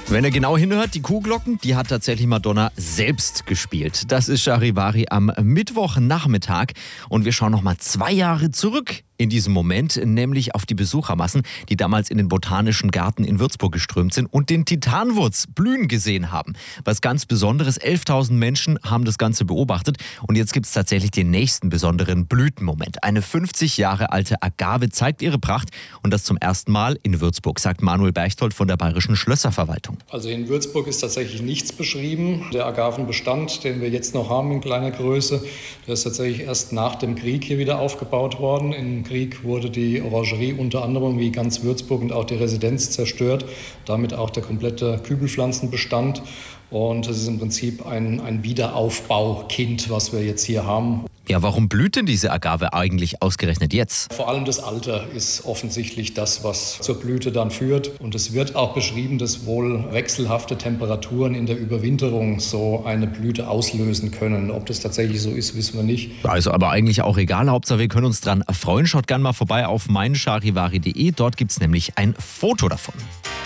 Wenn ihr genau hinhört, die Kuhglocken, die hat tatsächlich Madonna selbst gespielt. Das ist Charivari am Mittwochnachmittag und wir schauen nochmal 2 Jahre zurück in diesem Moment, nämlich auf die Besuchermassen, die damals in den Botanischen Garten in Würzburg geströmt sind und den Titanwurz blühen gesehen haben. Was ganz Besonderes, 11.000 Menschen haben das Ganze beobachtet und jetzt gibt es tatsächlich den nächsten besonderen Blütenmoment. Eine 50 Jahre alte Agave zeigt ihre Pracht und das zum ersten Mal in Würzburg, sagt Manuel Berchtold von der Bayerischen Schlösserverwaltung. Also in Würzburg ist tatsächlich nichts beschrieben. Der Agavenbestand, den wir jetzt noch haben in kleiner Größe, der ist tatsächlich erst nach dem Krieg hier wieder aufgebaut worden. Im Krieg wurde die Orangerie unter anderem wie ganz Würzburg und auch die Residenz zerstört, damit auch der komplette Kübelpflanzenbestand. Und es ist im Prinzip ein Wiederaufbaukind, was wir jetzt hier haben. Ja, warum blüht denn diese Agave eigentlich ausgerechnet jetzt? Vor allem das Alter ist offensichtlich das, was zur Blüte dann führt. Und es wird auch beschrieben, dass wohl wechselhafte Temperaturen in der Überwinterung so eine Blüte auslösen können. Ob das tatsächlich so ist, wissen wir nicht. Also aber eigentlich auch egal, Hauptsache wir können uns dran erfreuen. Schaut gerne mal vorbei auf meincharivari.de, dort gibt es nämlich ein Foto davon.